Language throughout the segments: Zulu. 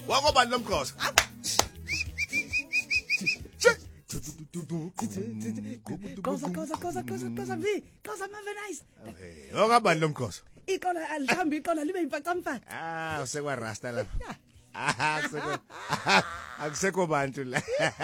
Wakobani lomkhosi? Koza V, koza Marvenize. Wakobani lomkhosi? Ikola alihambi ikola libe impacamfaka. Usekwa rasta lapha. Akusekho bantu la.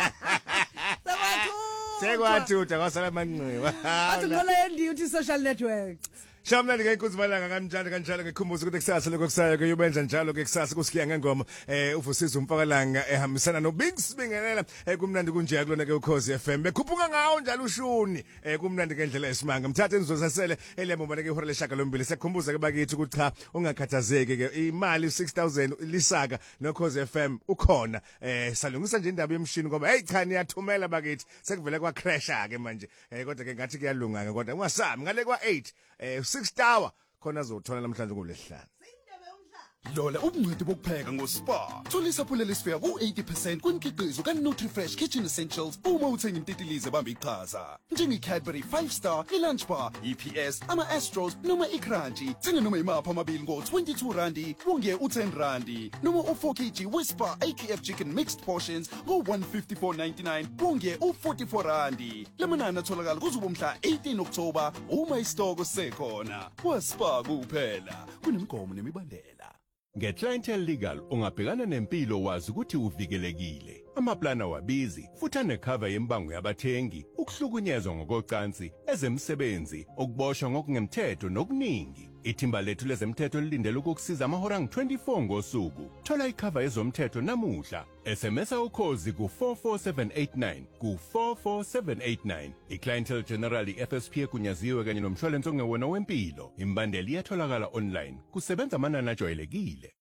Sekwathutha kwasala manqiwa. Athi ngola yendi uthi social network. Shamlani ngekuzibala kanjalo ngikhumbuza ukuthi kusasa lokusayo kuyobenza njalo ke kusasa kusikiya ngengoma uvusiza umfakalanga ehambisana no Big Sibingelela kumnandi kunje kulona ke ukhozi FM bekhuphuka ngawo njalo ushuni kumnandi ngendlela esimanga mthathe nizosasele elembomba ke ihora leshaka lombili sekukhumbuza ke bakithi ukuthi cha ungakhathazeki ke imali 6000 lisaka no Khosi FM ukhona salungisa nje indaba yemshini ngoba hey cha niyathumela bakithi sekuvele kwa crasha ke manje kodwa ke ngathi kuyalunga ke kodwa ungasami ngale kwa 8 6 tower khona azothola namhlanje kulesihlanu Lola ubungcweti bokupheka ngoSpa. Thola isaphulelo lesifika ku80% kwimikhiqizo kaNutriFresh Kitchen Essentials uma uthenga intitilize bamba iqhaza. NjengeCadbury 5 Star, iLunch Bar, EPS, ama-Astros noma iCrunchy. Thenga noma imapha amabili ngo-22 randi, wonge u10 randi. Noma u4 kg weSpa AKF Chicken Mixed Portions ngo-154.99, wonge u44 randi. Lamanani atholakala kuzoba mhla 18 October uma isitoko sekhona. WaSpa kuphela, kunemgomo nemibandela. NgeClientele Legal ungabhekana nempilo wazi ukuthi uvikelekile. Amaplana wabizi futhi anecover yembango yabathengi, ukuhlukunyezwa ngokocansi, ezemsebenzi, ukuboshwa ngokungemthetho nokuningi. Ithimba lethu lezemthetho lilindele ukukusiza amahora ngu-24 ngosuku. Thola icover yezomthetho namuhla. SMS ukhozi ku44789 ku44789. iClientele General FSP egunyaziwe kanye nomshwalense ongewona wempilo. Imbandela iyatholakala online. Kusebenza amanani ajwayelekile.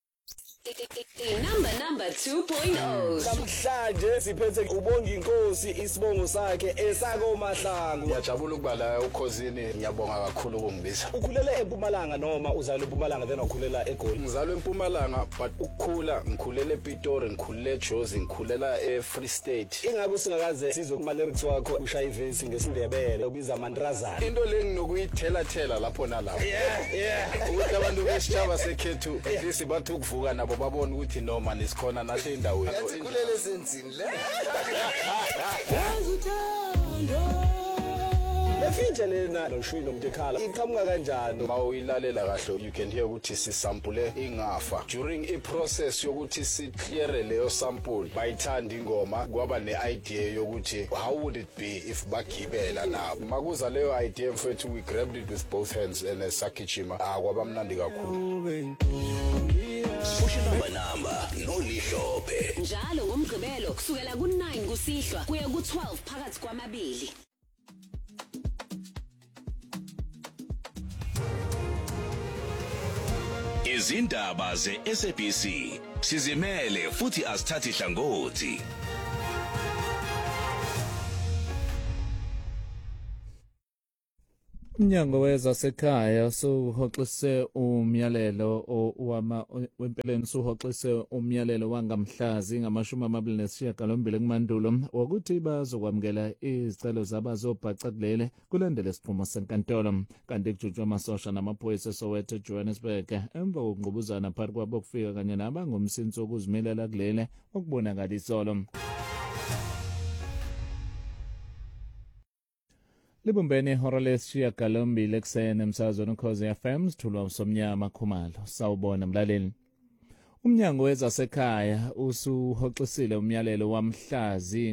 Number 2.0 Namhlanje siphethe ubonga inkosi isibongo sakhe esako Mahlangu. Ngiyajabula ukuba la ukhosini, ngiyabonga kakhulu ukungibiza. Ukhulela eMpumalanga noma uzalwe eMpumalanga then wakhulela eGoli? Ngizalwe eMpumalanga but ukukhula ngikhulela ePitori, ngikhulela eJozi, ngikhulela eFree State. Ingakho singakaze sizwe kuma lyrics wakho ushaya ivesi ngesindebele ubiza Mandrazana. Into lenginokuyithela lapho nalapho. Yeah. Ukuthi abantu besitshaba sekhethu lesibathu ukuvuka nabo babona ukuthi noma nisikhona nahle indawo yethu. Sikhulele senzini le. Lefinje lena noShwi noMtekhala iqhamuka kanjani? Uma uyilalela kahle you can hear ukuthi sisample ingafa. During I process yokuthi si clear leyo sample bayithanda ingoma kwaba neidea yokuthi how would it be if bagibela nabo. Makuza leyo idea mfethu we grabbed it with both hands and sakhichima kwaba mnandi kakhulu. Ushinamba noLihlophe njalo ngomgqibelo kusukela ku9 kusihlwa kuya ku12 phakathi kwamabili. Izindaba zeSABC sizimele futhi asithathi hlangothi. Umnyango wezasekhaya suhoxise umyalelo wempeleni suhoxise umyalelo wangamhlazi ngama-29 kumandulo wokuthi bazokwamukela izicelo zabazobhaca kulele kulandela isinqumo senkantolo kanti kujutshwe amasosha namaphoyisa eSoweto Johannesburg emva kokungqubuzana phakathi kwabo kufika kanye nabangumsinsi wokuzimelela kulele okubonakala isolo. Libumbene ihora lesishiyagalombili ekuseni emsakazweni Ukhozi FM sithulwa uSomnyama Khumalo. Sawubona mlaleli. Umnyango wezasekhaya usuhoxisile umyalelo wamhlazi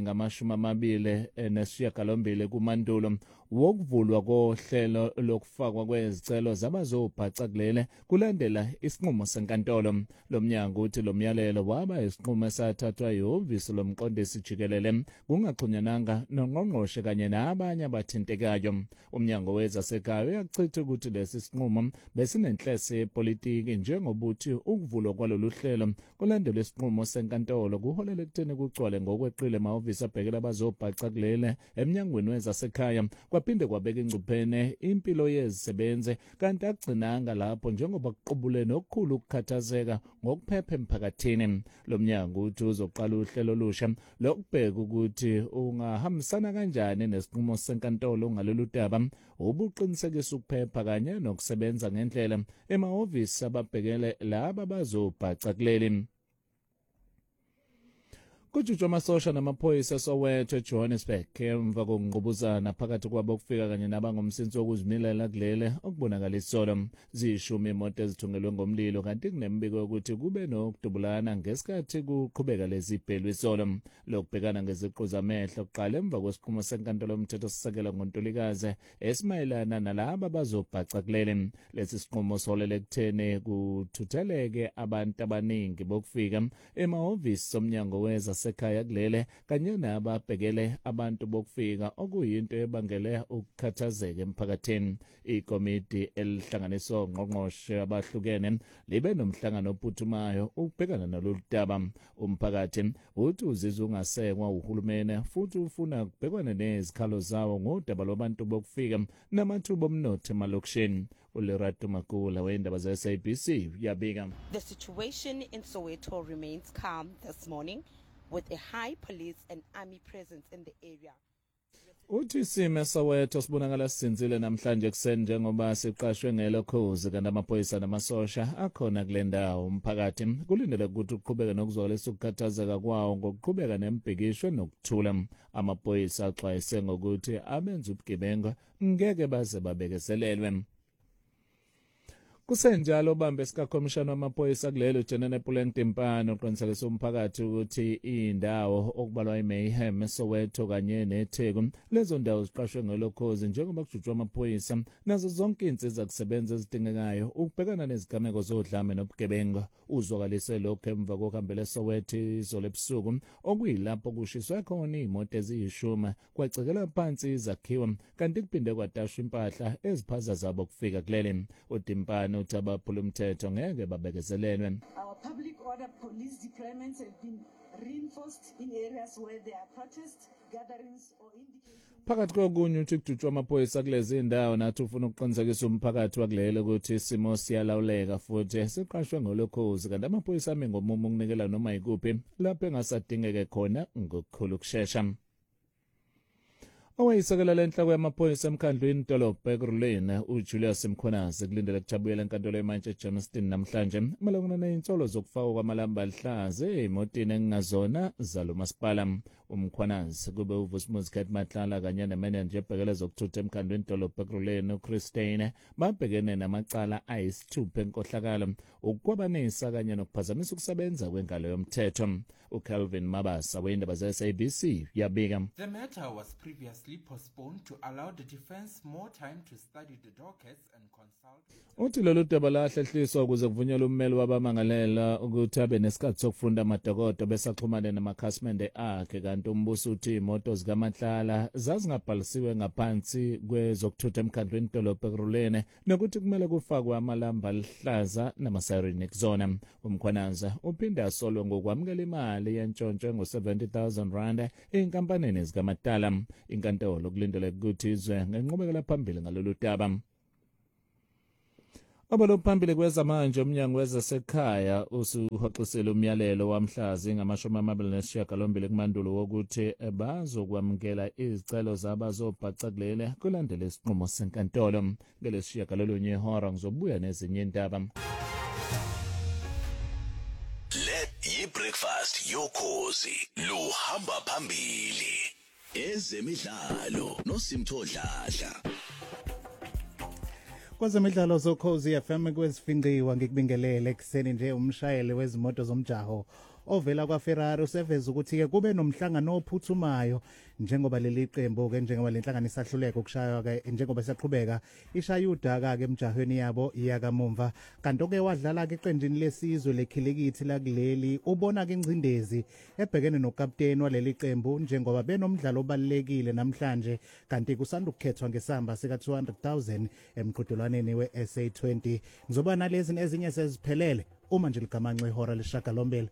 ngama-29 kumandulo wokuvulwa kohlelo lokufakwa kwezicelo zabazobhaca kulele kulandela isinqumo senkantolo. Lo mnyango uthi lo myalelo waba isinqumo esathathwa yihhovisi lomqondisi jikelele kungaxhunyananga nongqongqoshe kanye nabanye abathintekayo. Umnyango wezasekhaya uyachitha ukuthi lesi sinqumo besinenhlese yepolitiki njengobuthi ukuvulwa kwalolu hlelo kulandela isinqumo senkantolo kuholele ekutheni kucwale ngokweqile amahhovisi abhekela abazobhaca kulele emnyangweni wezasekhaya kwaphinde kwabeka ingcuphene impilo yezisebenze kanti agcinanga lapho njengoba kuqubulene okukhulu ukukhathazeka ngokuphepha emphakathini. Lo mnyango uthi uzoqala uhlelo olusha lokubheka ukuthi ungahambisana kanjani nesinqumo senkantolo ngalolu daba ubuqinisekisa ukuphepha kanye nokusebenza ngendlela emahhovisi ababhekele laba bazobhaca kuleli. Kujutshwa amasosha namaphoyisa Soweto eJohannesburg emva kokungqubuzana phakathi kwabo kufika kanye nabangomsinsi wokuzimilela kulele okubonakala isolo. Zishumi imoto ezithungelwe ngomlilo kanti kunembiko yokuthi kube nokudubulana ngesikhathi kuqhubeka lezi ibhelu isolo. Lokubhekana ngeziqu zamehlo kuqala emva kwesiqumo senkantolo yomthetho sisekela ngoNtulikazi esimayelana nalabo abazobhaca kulele. Lesi siqumo soholele ekutheni kuthutheleke abantu abaningi bokufika emahhovisi somnyango weza sekhaya kulele kanye nababhekele abantu bokufika okuyinto ebangele ukukhathazeka emphakathini. Ikomiti elihlanganiswa ngqongqoshe abahlukene libe nomhlangano ophuthumayo ukubhekana nalolu daba. Umphakathi uthi uzizwa ungasekwa uhulumeni futhi ufuna kubhekwana nezikhalo zawo ngodaba lwabantu bokufika namathuba omnotho emalokishini. uLerato Makula weindaba ze-SABC uyabika. The situation in Soweto remains calm this morning with a high police and army presence in the area. Uthi isimo eSoweto sibonakala sizinzile namhlanje kuseni njengoba siqashwe ngelokhozi kanti amaphoyisa namasosha akhona kule ndawo. Umphakathi kulindele ukuthi uqhubeke nokuzwakala ukukhathazeka kwawo ngokuqhubeka nembhikisho nokuthula. Amaphoyisa axwayise ngokuthi abenza ubugebengu ngeke baze babekezelelwe. Kusenjalo ubambe sikakhomishana wamaphoyisa kulelo Jenene Pulentimpano uqinisekisa umphakathi ukuthi indawo okubalwa iMayhem eSoweto kanye neTheku lezo ndawo ziqashwe ngelokhozi njengoba kujutshwa amaphoyisa nazo zonke insizwa kusebenza ezidingekayo ukubhekana nezigameko zodlame nobugebengu. Uzwakalise lokho emva kokuhambela eSoweto izolo ebusuku okuyilapho kushiswe khona imoto eziyishuma kwacekela phansi izakhiwo kanti kuphinde kwadashwa impahla eziphaza zabo kufika kulele. uDimpano uthi abaphula umthetho ngeke babekezelelwe. Our public order police deployments have been reinforced in areas where there are protests, gatherings or indications. Phakathi kokunye uthi kujutshwa amaphoyisa kulezi indawo nathi ufuna ukuqinisekisa umphakathi wakulele ukuthi isimo siyalawuleka futhi siqashwe ngolokhozi kanti amaphoyisa ame ngomumo ukunikela noma yikuphi lapho engasadingeke khona ngokukhulu ukushesha. Owayisekela lenhloko yamaphoyisa emkhandlwini dolobha eKuruleni uJulius Mkhwanazi kulindele kujabuyela enkantolo eMantshetshe Germiston namhlanje malungana nezinsolo zokufakwa kwamalamba alihlaza emotini engingazona zalo masipala. Umkhwanazi kube uVusmuzi Matlala kanye nemanager ebhekele zokuthutha emkhandlwini dolobha eKuruleni uChristine babhekene namacala ayisithupha enkohlakalo ukukwabanisa kanye nokuphazamisa ukusebenza kwengalo yomthetho. uCalvin Mabasa weindaba ze-SABC yabika. The matter was previously postponed to allow the defense more time to study the dockets and consult. Uthi lolu daba lahlehliswa ukuze kuvunyelwe ummeli wabamangalela ukuthi abe nesikhathi sokufunda amadokodo besaxhumane namakhasimende akhe kanti umbuso uthi imoto zikaMatlala zazingabhalisiwe ngaphansi kwezokuthutha emkhandlwini dolobha eKuruleni nokuthi kumele kufakwe amalamba alihlaza namasireni kuzona. Umkhwanaza uphinde asolwe ngokwamukela imali yentshontsho engu-70,000 enkampanini zikaMatala. Inkantolo kulindeleke ukuthi izwe ngenqubekela phambili ngalolu daba. Abalophambili kwezamanje umnyango wezasekhaya usuhoxisile umyalelo wamhlazi ngama-28 kumandulo wokuthi bazokwamukela izicelo zabazobhaca kulele kulandela isinqumo senkantolo. Ngelesishiyagalolunye ihora ngizobuya nezinye indaba. Breakfast yokhozi luhamba phambili ezemidlalo noSimthodladla. Kwezemidlalo zokhozi FM kwezifingqiwa ngikubingelele ekseni nje umshayeli wezimoto zomjaho ovela kwaFerrari useveza ukuthi ke kube nomhlangano ophuthumayo njengoba leli qembu ke njengoba lenhlangano isahluleka ukushaywa ke njengoba siyaqhubeka ishayuda ke emjahweni yabo iyakamumva kanti oke wadlala ke eqenjini lesizwe lekhilikithi la kuleli ubona ke ingcindezi ebhekene nokapteni waleli qembu njengoba benomdlalo obalekile namhlanje kanti kusanda ukukhethwa ngesamba sika 200,000 emqhudelwaneni weSA20 ngizoba nalezi ezinye seziphelele uma nje ligamanxe ihora leshagalombele.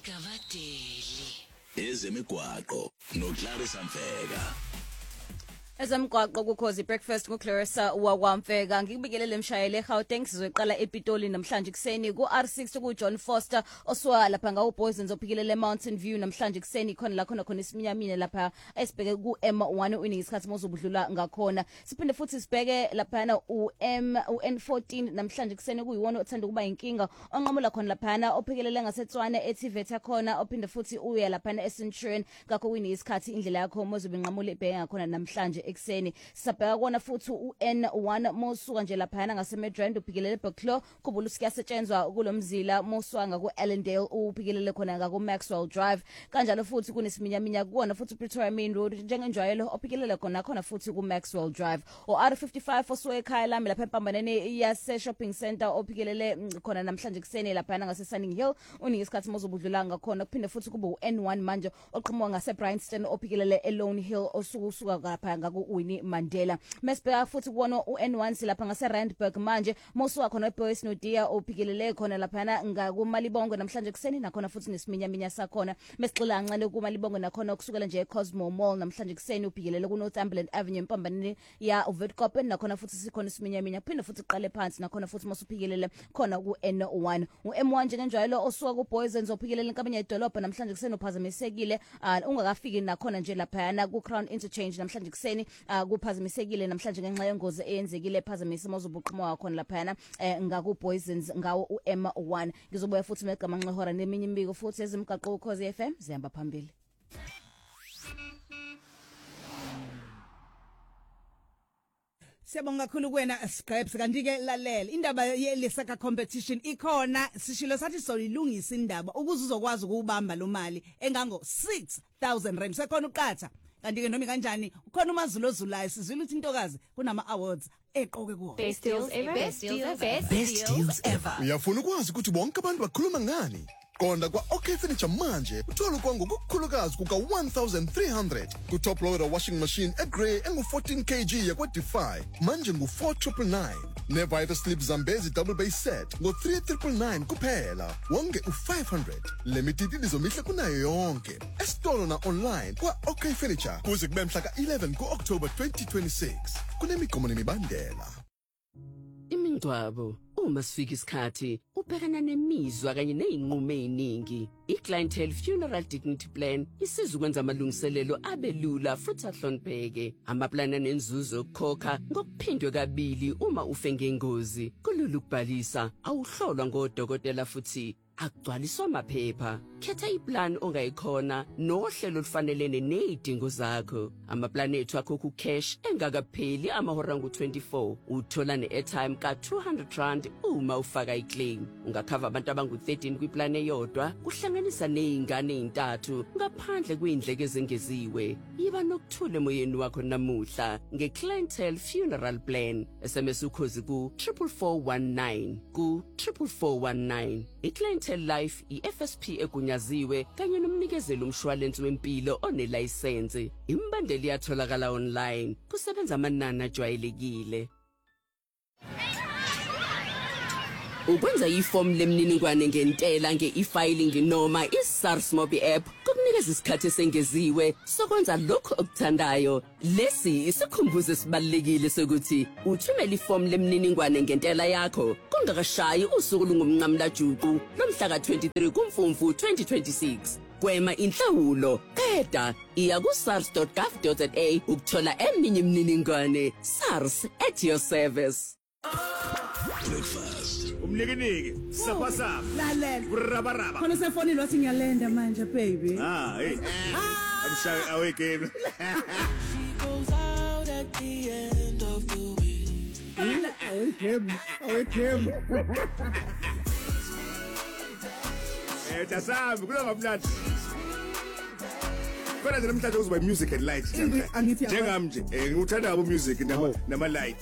Ngavadeli ezemigwaqo noClarissa Mfeka. Ezemgwaqo kukhozi breakfast kuClarissa wakwamfeka ngikubikelele mshayele eGauteng sizoqala ePitoli namhlanje kuseni ku-R6 kuJohn Foster oswa lapha ngawo Boysens ophikelele Mountain View namhlanje kuseni khona la khona isiminyamine lapha esibheke ku-M1 uningi isikhathi mozobudlula ngakhona siphinde futhi sibheke lapha u-N14 namhlanje kuseni kuyiwona othanda ukuba inkinga onqamula khona lapha ophikelele ngaseTswane eTiveta khona ophinde futhi uya lapha eCenturion ngakho uningi isikhathi indlela yakho mozobinqamula ibheke ngakhona namhlanje ekseni sabheka kona futhi uN1 mosuka nje lapha ngaseMedrand uphikelele Bucklo kubulu siyasetshenzwa kulomzila moswanga kuAllendale uphikelele khona ngaku Maxwell Drive kanjalo futhi kunesiminyaminya kuona futhi Pretoria Main Road njengenjwayelo ophikelele khona futhi ku Maxwell Drive R55 osuke ekhaya lami lapha empambaneni yase shopping center ophikelele khona namhlanje kuseni lapha ngase Sunning Hill uningi isikhathi mozobudlula ngakhona kuphinde futhi kube uN1 manje oqhamuka ngase Bryanston ophikelele eLone Hill osuka lapha ngaku Winnie Mandela mesibheka futhi kuona uN1 silapha ngase Randburg manje mosuka khona eBoys Nodia ophikelele khona lapha ngakuMalibongo namhlanje kuseni nakhona futhi nesiminyaminya sakhona mesixila kancane kuMalibongo nakhona ukusukela nje eCosmo Mall namhlanje kuseni uphikelele kuNorthumberland Avenue empambaneni ya Witkoppen nakhona futhi sikhona isiminyaminya kuphinde futhi iqale phansi nakhona futhi mosuphikelele khona kuN1 uM1 njengenjalo osuka kuBoysens ophikelele inkabanya edolobha namhlanje kuseni uphazamisekile ungakafiki nakhona nje lapha ku Crown Interchange namhlanje kuseni kuphazamisekile namhlanje ngenxa yengozi eyenzekile ephazamisa mozobuqhuma wakho lapha ngaku Boysens ngawo uM1 ngizobuya futhi megama nxehora neminye imbiko futhi ezimgaqo ukhozi FM zihamba phambili. Siyabonga kakhulu kuwena Scraps kanti ke lalela indaba yelesaka competition ikhona sishilo sathi solilungisa indaba ukuze uzokwazi ukubamba lo mali engango 6000 rand sekhona uqatha kanti ke noma kanjani ukhona uMazulo ozulayo sizwile ukuthi intokazi kunama awards eqoke kuwo Best deals ever uyafuna ukwazi ukuthi bonke abantu bakhuluma ngani Qonda kwa OK Furniture manje uthola kwangu kukhulukazi kuka 1300 ku top loader washing machine eGrey engu 14 kg yakwa Defy manje ngu 4999 Nevita slip Zambezi double base set ngo 3999 kuphela wonke u500 limited izomihle kunayo yonke esitolo na online kwa OK Furniture kuze kube mhla ka11 ku October 2026 kunemigomo nemibandela Imingcwabo uma sifika isikhathi ubhekana nemizwa kanye nezinqumo eziningi iClientele Funeral Dignity Plan isiza ukwenza amalungiselelo abelula futhi ahlonipheke amaplana nenzuzo okukhokha ngokuphindwe kabili uma ufe ngengozi kulula ukubhalisa awuhlolwa ngodokotela futhi akugcwaliswa amaphepha khetha iplan ongayikhona nohlelo olufanelene nezidingo zakho amaplani ethu akho ku cash engakapheli amahora ngu24 uthola neairtime ka 200 rand uma ufaka iclaim ungakhava abantu abangu 13 kwiplan eyodwa kuhlanganisa nezingane ezintathu ngaphandle kwindleko ezengeziwe yiba nokuthula emoyeni wakho namuhla ngeClientele Funeral Plan SMS ukhozi ku 44419 ku 44419 iClientele Life iFSP egunyaziwe kanye nomnikezeli umshwalense wempilo onelicense imbandeli yatholakala online kusebenza amanani ajwayelekile Ukwenza iform lemniningwane ngentela nge-e-filing noma iSARS mobile app kukunikeza isikhathi esengeziwe sokwenza lokho okuthandayo lesi isikhumbuzo esibalekile sokuthi uthumela iform lemniningwane ngentela yakho kungakashayi usuku lungumncamla juqu lomhla ka23 kuMfumfu 2026 kwema inhlawulo qeda iya ku sars.gov.za ukuthola eminye imininingwane SARS at your service Breakfast umnikiniki sapha lalela urabaraba khona sefonini wathi ngiyalenda manje baby hey amshaye away game away jasabi kulanga mnandi Kona nje namhlanje uzoba music and lights njengami nje ngikuthanda abo music nama lights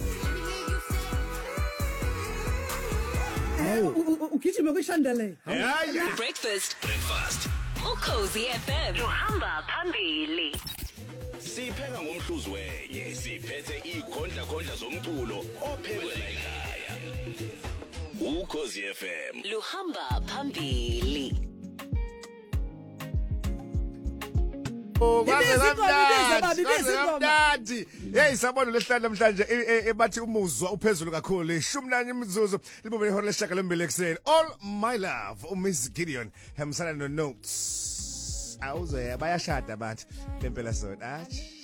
ugijima kwishandele Breakfast Ukhozi FM uhamba phambili Sipheka ngomhluzi wenye siphethe ikhondla zomculo ophekwe la ekhaya Ukhozi FM luhamba phambili Kamnandi. Hey sabona lesihlanu namhlanje ebathi umuzwa uphezulu kakhulu 11 imizuzu libube ihora leshaka lembele ekseni. All my love uMiss Gideon hemsana no notes. Awuze bayashada abantu lempela sona.